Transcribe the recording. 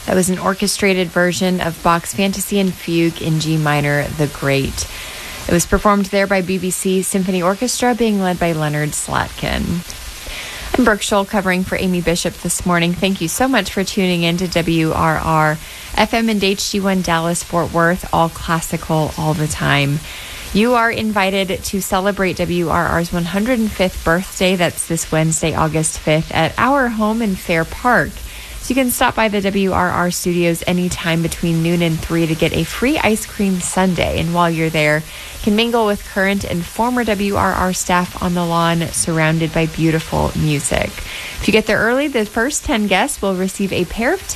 That was an orchestrated version of Bach's Fantasy and Fugue in G minor, The Great. It was performed there by BBC Symphony Orchestra, being led by Leonard Slatkin. I'm Brooke Scholl, covering for Amy Bishop this morning. Thank you so much for tuning in to WRR FM and HD1 Dallas Fort Worth, all classical all the time. You are invited to celebrate WRR's 105th birthday. That's this Wednesday, August 5th, at our home in Fair Park. So you can stop by the WRR studios anytime between noon and 3 to get a free ice cream sundae. And while you're there, you can mingle with current and former WRR staff on the lawn, surrounded by beautiful music. If you get there early, the first 10 guests will receive a pair of tickets